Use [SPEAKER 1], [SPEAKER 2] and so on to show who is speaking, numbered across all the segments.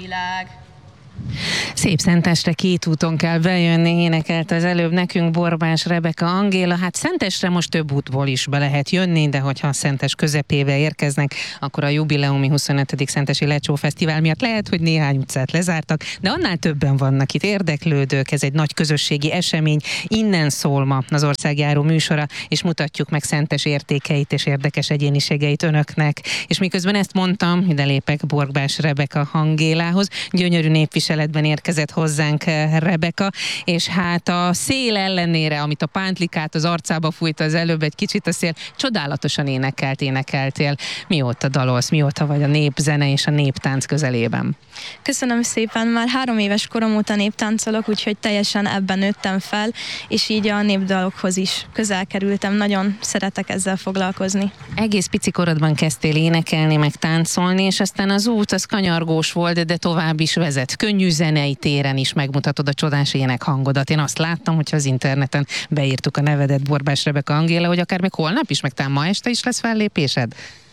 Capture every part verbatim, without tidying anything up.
[SPEAKER 1] világ.
[SPEAKER 2] Szép Szentestre két úton kell bejönni, énekelt az előbb nekünk Borbás Rebeka Angéla. Hát Szentestre most több útból is be lehet jönni, de hogyha a Szentes közepébe érkeznek, akkor a jubileumi huszonötödik Szentesi Lecsó Fesztivál miatt lehet, hogy néhány utcát lezártak, de annál többen vannak itt érdeklődők, ez egy nagy közösségi esemény, innen szól ma az országjáró műsora, és mutatjuk meg Szentes értékeit és érdekes egyéniségeit önöknek. És miközben ezt mondtam, ide lépek Borbás Rebeka Angélához, gyönyörű népviseletben érkezett hozzánk Rebeka, és hát a szél ellenére, amit a pántlikát az arcába fújta az előbb egy kicsit a szél, csodálatosan énekelt, énekeltél. Mióta dalolsz, mióta vagy a népzene és a néptánc közelében?
[SPEAKER 3] Köszönöm szépen, már három éves korom óta néptáncolok, úgyhogy teljesen ebben nőttem fel, és így a népdalokhoz is közel kerültem, nagyon szeretek ezzel foglalkozni. Egész
[SPEAKER 2] pici korodban kezdtél énekelni, meg táncolni, és aztán az út az kanyargós volt, de tovább is vezet. Könnyű zenei téren is megmutatod a csodás énekhangodat. Én azt láttam, hogyha az interneten beírtuk a nevedet, Borbás Rebeka Angéla, hogy akár még holnap is, meg talán ma este is lesz fellépésed?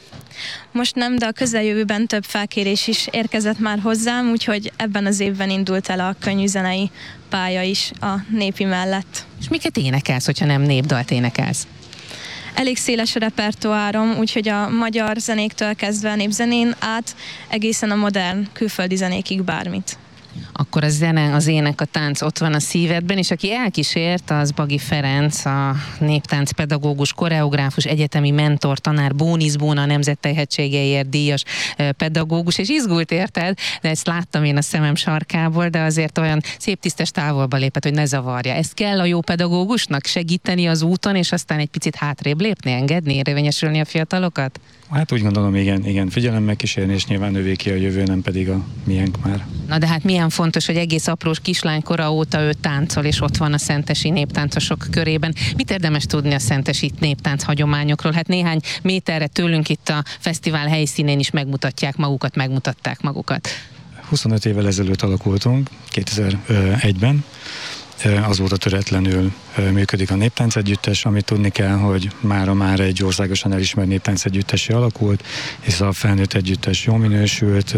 [SPEAKER 3] Most nem, de a közeljövőben több felkérés is érkezett már hozzám, úgyhogy ebben az évben indult el a könnyűzenei pálya is a népi mellett.
[SPEAKER 2] És miket énekelsz, hogyha nem népdalt énekelsz?
[SPEAKER 3] Elég széles a repertoárom, úgyhogy a magyar zenéktől kezdve a népzenén át egészen a modern külföldi zenékig bármit.
[SPEAKER 2] Akkor a zene, az ének, a tánc ott van a szívedben, és aki elkísért, az Bagi Ferenc, a néptánc pedagógus, koreográfus, egyetemi mentor, tanár, Bónisz Bóna, a Nemzet Tehetségeiért díjas pedagógus, és izgult érted, de ezt láttam én a szemem sarkából, de azért olyan szép tisztes távolba lépett, hogy ne zavarja. Ez kell a jó pedagógusnak, segíteni az úton, és aztán egy picit hátrébb lépni, engedni, érvényesülni a fiatalokat?
[SPEAKER 4] Hát úgy gondolom, igen, igen, figyelemmel kísérni, és nyilván övé ki a jövő, nem pedig a miénk már.
[SPEAKER 2] Na de hát milyen fontos, hogy egész aprós kislánykora óta ő táncol, és ott van a szentesi néptáncosok körében. Mit érdemes tudni a szentesi néptánc hagyományokról? Hát néhány méterre tőlünk itt a fesztivál helyszínén is megmutatják magukat, megmutatták magukat.
[SPEAKER 4] huszonöt évvel ezelőtt alakultunk, kétezer-egyben. Azóta töretlenül működik a néptánc együttes, amit tudni kell, hogy mára már egy országosan elismert néptánc együttessé alakult, és a felnőtt együttes jól minősült,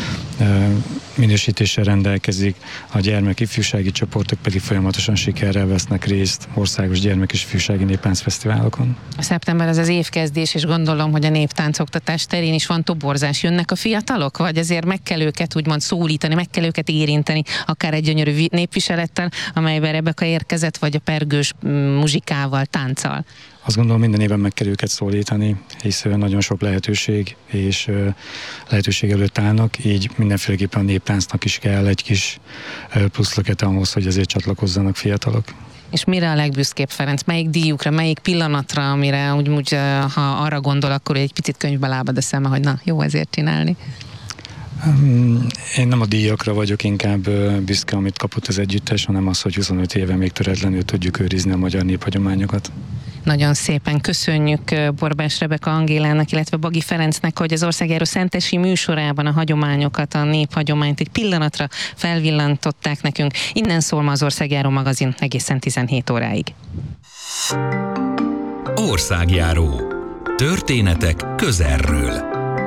[SPEAKER 4] minősítéssel rendelkezik, a gyermek ifjúsági csoportok pedig folyamatosan sikerrel vesznek részt országos gyermek és ifjúsági néptáncfesztiválokon.
[SPEAKER 2] A szeptember az az évkezdés, és gondolom, hogy a néptáncoktatás terén is van toborzás. Jönnek a fiatalok, vagy azért meg kell őket úgymond szólítani, meg kell őket érinteni, akár egy gyönyörű népviselettel, amelyben Rebeka érkezett, vagy a pergős muzsikával, tánccal?
[SPEAKER 4] Azt gondolom, minden évben meg kell őket szólítani, hisz nagyon sok lehetőség és lehetőség előtt állnak, így mindenféleképpen a néptáncnak is kell egy kis pluszlöket ahhoz, hogy azért csatlakozzanak fiatalok.
[SPEAKER 2] És mire a legbüszkébb, Ferenc? Melyik díjukra, melyik pillanatra, amire úgy, úgy ha arra gondol, akkor egy picit könyvbe lábad a szeme, hogy na, jó ezért csinálni?
[SPEAKER 4] Én nem a díjakra vagyok inkább büszke, amit kapott az együttes, hanem az, hogy huszonöt éve még töretlenül tudjuk őrizni a magyar néphagyományokat.
[SPEAKER 2] Nagyon szépen köszönjük Borbás Rebeka Angélának, illetve Bagi Ferencnek, hogy az Országjáró Szentesi műsorában a hagyományokat, a néphagyományt egy pillanatra felvillantották nekünk. Innen szól ma az Országjáró magazin egészen tizenhét óráig.
[SPEAKER 5] Országjáró. Történetek közelről.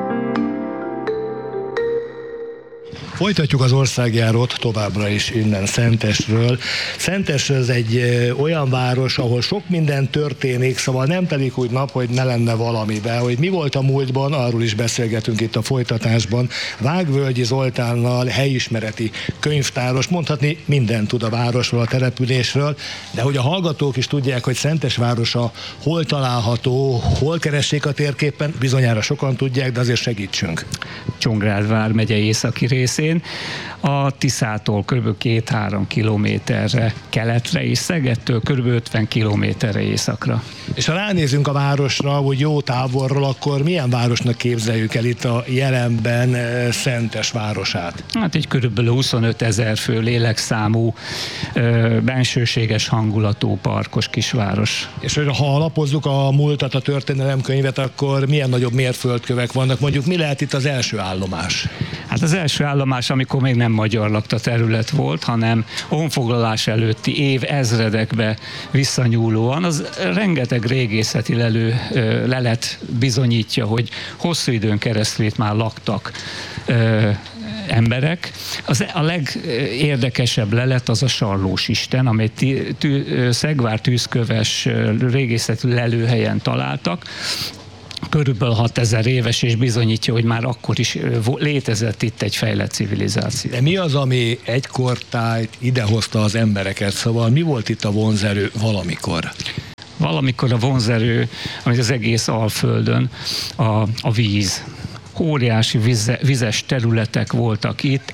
[SPEAKER 6] Folytatjuk az országjárót továbbra is innen Szentesről. Szentes ez egy olyan város, ahol sok minden történik, szóval nem telik úgy nap, hogy ne lenne valami, de hogy mi volt a múltban, arról is beszélgetünk itt a folytatásban. Vágvölgyi Zoltánnal, helyismereti könyvtáros, mondhatni mindent tud a városról, a településről, de hogy a hallgatók is tudják, hogy Szentes városa hol található, hol keressék a térképen, bizonyára sokan tudják, de azért segítsünk.
[SPEAKER 7] Csongrád vármegye északi részén, a Tiszától kb. két-három kilométerre keletre és Szegettől kb. ötven kilométerre északra.
[SPEAKER 6] És ha ránézünk a városra, hogy jó távolról, akkor milyen városnak képzeljük el itt a jelenben Szentes városát?
[SPEAKER 7] Hát egy kb. huszonöt ezer fő lélekszámú, bensőséges hangulatú, parkos kisváros.
[SPEAKER 6] És ha alapozzuk a múltat, a történelemkönyvet, akkor milyen nagyobb mérföldkövek vannak? Mondjuk mi lehet itt az első állomás?
[SPEAKER 7] Hát az első állomás, amikor még nem magyar lakta terület volt, hanem honfoglalás előtti év ezredekbe visszanyúlóan, az rengeteg régészeti lelő, lelet bizonyítja, hogy hosszú időn keresztül itt már laktak emberek. Az, a legérdekesebb lelet az a Sarlós Isten, amit tű, tű, Szegvár tűzköves régészetű lelőhelyen találtak. Körülbelül hatezer éves, és bizonyítja, hogy már akkor is létezett itt egy fejlett civilizáció.
[SPEAKER 6] De mi az, ami egykortájt idehozta az embereket? Szóval mi volt itt a vonzerő valamikor?
[SPEAKER 7] Valamikor a vonzerő, amit az egész Alföldön, a, a víz. Óriási vize, vizes területek voltak itt,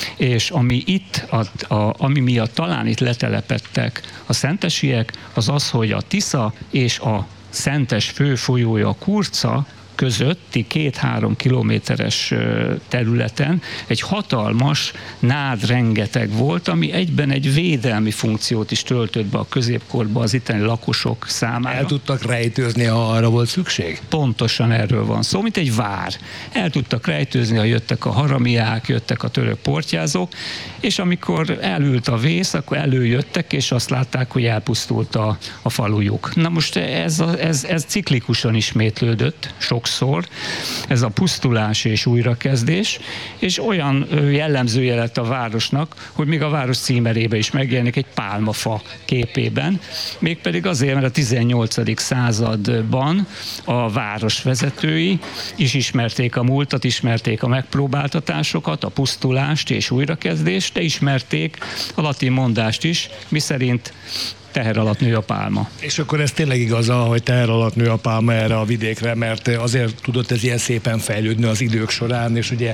[SPEAKER 7] és ami itt, a, a, ami miatt talán itt letelepedtek a szentesiek, az az, hogy a Tisza és a Szentes főfolyója, a Kurca közötti két-három kilométeres területen egy hatalmas nád rengeteg volt, ami egyben egy védelmi funkciót is töltött be a középkorban az itteni lakosok számára.
[SPEAKER 6] El tudtak rejtőzni, ha arra volt szükség?
[SPEAKER 7] Pontosan erről van szó, mint egy vár. El tudtak rejtőzni, ha jöttek a haramiák, jöttek a török portyázók, és amikor elült a vész, akkor előjöttek, és azt látták, hogy elpusztult a, a falujuk. Na most ez, a, ez, ez ciklikusan ismétlődött, sok Szor, ez a pusztulás és újrakezdés, és olyan jellemzője lett a városnak, hogy még a város címerébe is megjelenik egy pálmafa képében, mégpedig azért, mert a tizennyolcadik században a város vezetői is ismerték a múltat, ismerték a megpróbáltatásokat, a pusztulást és újrakezdést, de ismerték a latin mondást is, miszerint teher alatt nő a pálma.
[SPEAKER 6] És akkor ez tényleg igaz, hogy teher alatt nő a pálma erre a vidékre, mert azért tudott ez ilyen szépen fejlődni az idők során, és ugye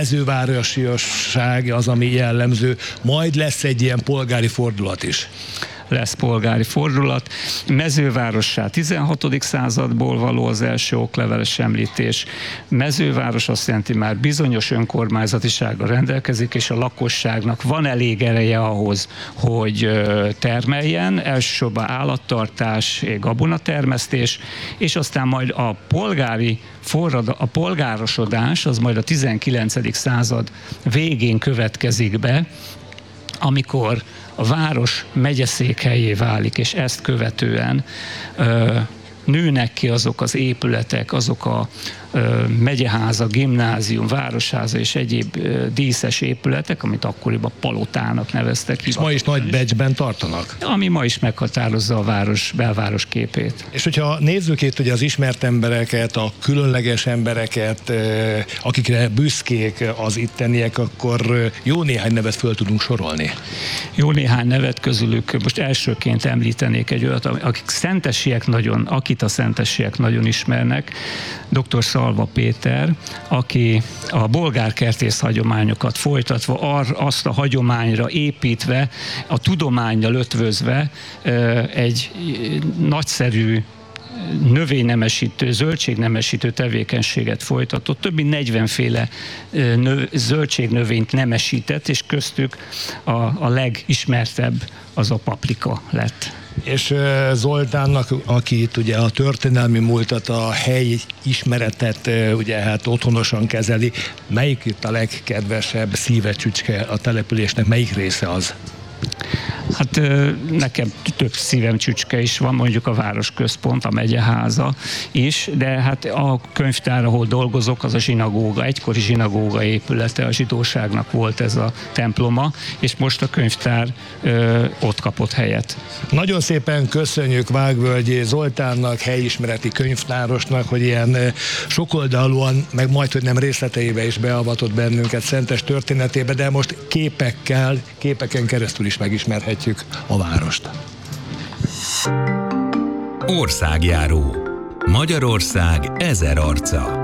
[SPEAKER 6] mezővárosiasság az, ami jellemző, majd lesz egy ilyen polgári fordulat is.
[SPEAKER 7] Lesz polgári fordulat. Mezővárossá tizenhatodik századból való az első okleveles említés. Mezőváros azt jelenti, már bizonyos önkormányzatisággal rendelkezik, és a lakosságnak van elég ereje ahhoz, hogy termeljen, elsősorban állattartás, gabonatermesztés, és aztán majd a polgári forrad, a polgárosodás az majd a tizenkilencedik század végén következik be, amikor a város megyeszékhelyé válik, és ezt követően ö, nőnek ki azok az épületek, azok a ö, megyeháza, gimnázium, városháza és egyéb ö, díszes épületek, amit akkoriban palotának neveztek.
[SPEAKER 6] És ma is nagy becsben tartanak?
[SPEAKER 7] Ami ma is meghatározza a város, belváros képét.
[SPEAKER 6] És hogyha nézzük itt ugye az ismert embereket, a különleges embereket, akikre büszkék az itteniek, akkor jó néhány nevet föl tudunk sorolni.
[SPEAKER 7] Jó néhány nevet közülük, most elsőként említenék egy olyat, akik szentesiek nagyon, akit a szentesiek nagyon ismernek, dr. Szalva Péter, aki a bolgárkertész hagyományokat folytatva, ar, azt a hagyományra építve, a tudománnyal ötvözve egy nagyszerű növénynemesítő, zöldségnemesítő tevékenységet folytatott. Több mint negyvenféle növ, zöldségnövényt nemesített, és köztük a, a legismertebb az a paprika lett.
[SPEAKER 6] És Zoltánnak, aki itt ugye a történelmi múltat, a helyi ismeretet ugye hát otthonosan kezeli, melyik itt a legkedvesebb szívecsücske a településnek, melyik része az?
[SPEAKER 7] Hát nekem több szívem csücske is van, mondjuk a városközpont, a megyeháza is, de hát a könyvtár, ahol dolgozok, az a zsinagóga, egykori zsinagóga épülete, a zsidóságnak volt ez a temploma, és most a könyvtár ö, ott kapott helyet.
[SPEAKER 6] Nagyon szépen köszönjük Vágvölgyi Zoltánnak, helyismereti könyvtárosnak, hogy ilyen sokoldalúan, meg majd, hogy nem részleteibe is beavatott bennünket Szentes történetébe, de most képekkel, képeken keresztül is megismerhetjük a várost.
[SPEAKER 5] Országjáró. Magyarország ezer arca.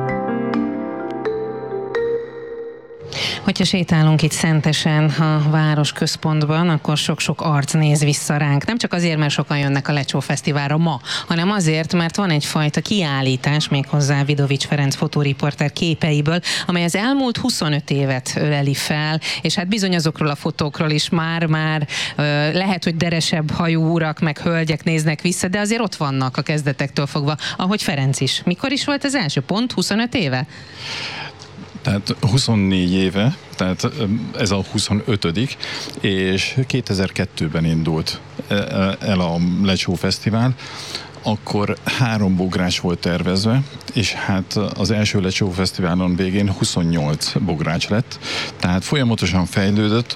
[SPEAKER 2] Hogyha sétálunk itt Szentesen a városközpontban, akkor sok-sok arc néz vissza ránk. Nem csak azért, mert sokan jönnek a Lecsó Fesztiválra ma, hanem azért, mert van egyfajta kiállítás, méghozzá Vidovics Ferenc fotóriporter képeiből, amely az elmúlt huszonöt évet öleli fel, és hát bizony azokról a fotókról is már-már lehet, hogy deresebb hajú urak meg hölgyek néznek vissza, de azért ott vannak a kezdetektől fogva, ahogy Ferenc is. Mikor is volt az első pont? huszonöt éve?
[SPEAKER 1] Tehát huszonnégy éve, tehát ez a huszonötödik, és kétezer-kettőben indult el a Lecsó Fesztivál, akkor három bogrács volt tervezve, és hát az első Lecsó Fesztiválon végén huszonnyolc bogrács lett, tehát folyamatosan fejlődött,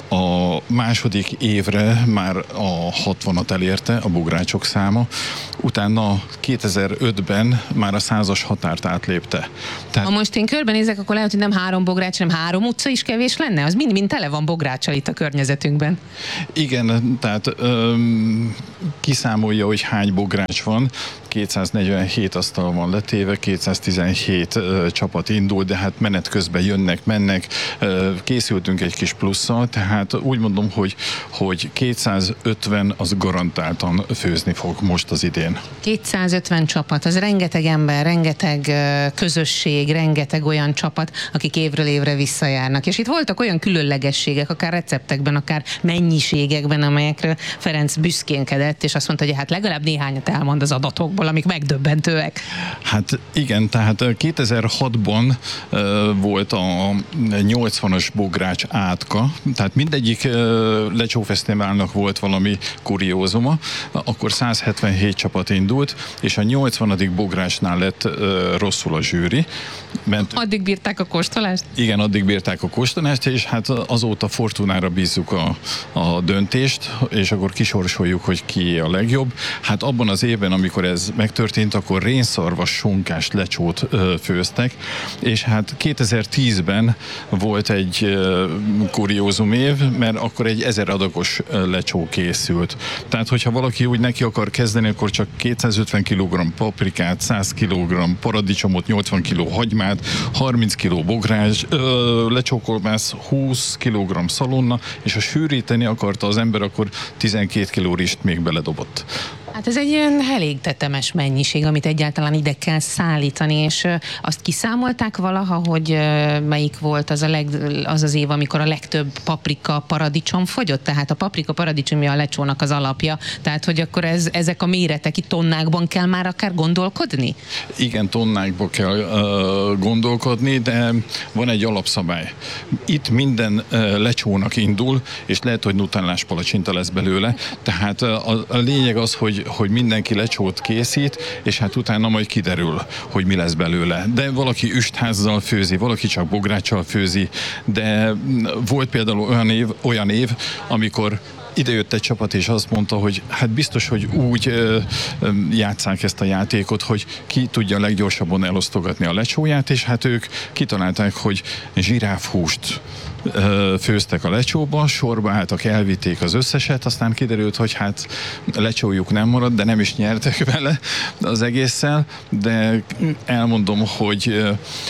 [SPEAKER 1] a második évre már a hatvanat elérte a bográcsok száma, utána kétezer-ötben már a százas határt átlépte.
[SPEAKER 2] Tehát... Ha most én körbenézek, akkor lehet, hogy nem három bogrács, hanem három utca is kevés lenne? Az mind-mind tele van bográccsal itt a környezetünkben.
[SPEAKER 1] Igen, tehát öm, kiszámolja, hogy hány bogrács van, kétszáznegyvenhét asztal van letéve, kétszáztizenhét ö, csapat indul, de hát menet közben jönnek, mennek, ö, készültünk egy kis plusszal, tehát úgy mondom, hogy, hogy kétszázötven az garantáltan főzni fog most az idén.
[SPEAKER 2] kétszázötven csapat, az rengeteg ember, rengeteg ö, közösség, rengeteg olyan csapat, akik évről évre visszajárnak. És itt voltak olyan különlegességek, akár receptekben, akár mennyiségekben, amelyekre Ferenc büszkénkedett, és azt mondta, hogy hát legalább néhányat elmond az adatokból, amik megdöbbentőek.
[SPEAKER 1] Hát igen, tehát kétezer-hatban uh, volt a nyolcvanas bogrács átka, tehát mindegyik uh, Lecsó Fesztiválnak volt valami kuriózuma, akkor száz hetvenhét csapat indult, és a nyolcvanadik bográcsnál lett uh, rosszul a zsűri. Ment,
[SPEAKER 2] addig bírták a kóstolást?
[SPEAKER 1] Igen, addig bírták a kóstolást, és hát azóta Fortunára bízzuk a, a döntést, és akkor kisorsoljuk, hogy ki a legjobb. Hát abban az évben, amikor ez megtörtént, akkor rénszarvas sonkás lecsót ö, főztek, és hát kétezer-tízben volt egy ö, kuriózum év, mert akkor egy ezer adagos ö, lecsó készült. Tehát, hogyha valaki úgy neki akar kezdeni, akkor csak kétszázötven kilogramm paprikát, száz kilogramm paradicsomot, nyolcvan kiló hagymát, harminc kiló bogrács, ö, lecsókolmász, húsz kilogramm szalonna, és ha sűríteni akarta az ember, akkor tizenkét kiló rist még beledobott.
[SPEAKER 2] Hát ez egy ilyen elég tetemes mennyiség, amit egyáltalán ide kell szállítani, és azt kiszámolták valaha, hogy melyik volt az, a leg, az az év, amikor a legtöbb paprika paradicsom fogyott? Tehát a paprika paradicsomja a lecsónak az alapja, tehát hogy akkor ez, ezek a méretek itt tonnákban kell már akár gondolkodni?
[SPEAKER 1] Igen, tonnákban kell uh, gondolkodni, de van egy alapszabály. Itt minden uh, lecsónak indul, és lehet, hogy nutellás palacsinta lesz belőle, tehát uh, a, a lényeg az, hogy hogy mindenki lecsót készít, és hát utána majd kiderül, hogy mi lesz belőle. De valaki üstházzal főzi, valaki csak bográccsal főzi, de volt például olyan év, olyan év amikor idejött egy csapat, és azt mondta, hogy hát biztos, hogy úgy ö, ö, játsszák ezt a játékot, hogy ki tudja leggyorsabban elosztogatni a lecsóját, és hát ők kitalálták, hogy zsiráfhúst ö, főztek a lecsóba, sorba álltak, elvitték az összeset, aztán kiderült, hogy hát lecsójuk nem maradt, de nem is nyertek vele az egésszel, de elmondom, hogy ö,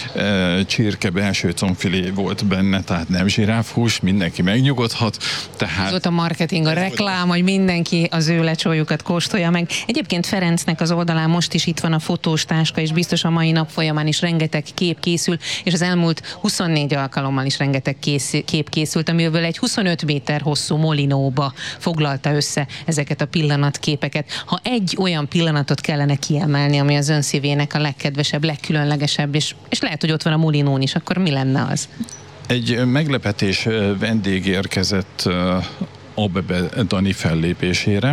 [SPEAKER 1] ö, csirke belső combfilé volt benne, tehát nem zsiráfhús, mindenki megnyugodhat. Tehát...
[SPEAKER 2] Ez volt a marketing, a reklám, hogy mindenki az ő lecsójukat kóstolja meg. Egyébként Ferencnek az oldalán most is itt van a fotós táska, és biztos a mai nap folyamán is rengeteg kép készül, és az elmúlt huszonnégy alkalommal is rengeteg kész, kép készült, amiből egy huszonöt méter hosszú molinóba foglalta össze ezeket a pillanatképeket. Ha egy olyan pillanatot kellene kiemelni, ami az ön szívének a legkedvesebb, legkülönlegesebb, és, és lehet, hogy ott van a molinón is, akkor mi lenne az?
[SPEAKER 1] Egy meglepetés vendég érkezett Abebe Dani fellépésére,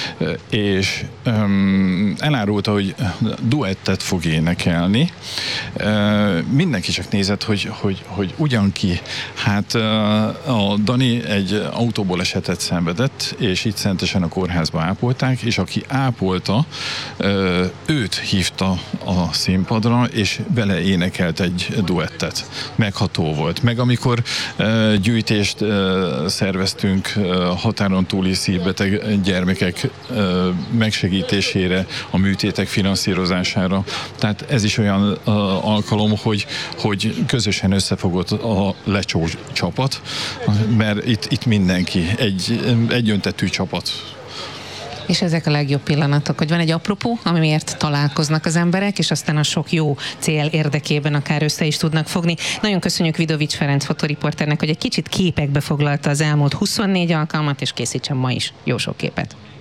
[SPEAKER 1] és um, elárulta, hogy duettet fog énekelni. Uh, mindenki csak nézett, hogy, hogy, hogy ugyan ki. Hát uh, a Dani egy autóból esetet szenvedett, és itt Szentesen a kórházba ápolták, és aki ápolta, uh, őt hívta a színpadra, és vele énekelt egy duettet. Megható volt. Meg amikor uh, gyűjtést uh, szerveztünk uh, határon túli szívbeteg gyermekek ö, megsegítésére, a műtétek finanszírozására. Tehát ez is olyan ö, alkalom, hogy, hogy közösen összefogott a lecsó csapat, mert itt, itt mindenki egy egyöntetű csapat.
[SPEAKER 2] És ezek a legjobb pillanatok, hogy van egy apropó, ami miért találkoznak az emberek, és aztán a sok jó cél érdekében akár össze is tudnak fogni. Nagyon köszönjük Vidovics Ferenc fotoriporternek, hogy egy kicsit képekbe foglalta az elmúlt huszonnégy alkalmat, és készítsen ma is jó sok képet.